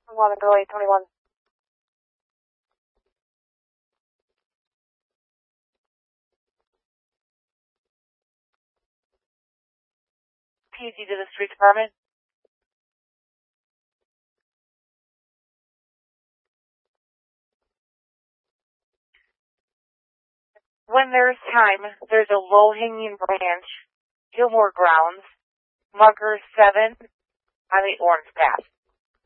11 Girl 821. PUD to the street department. When there's time, there's a low-hanging branch, Gilmore Grounds, Marker 7 on the orange path.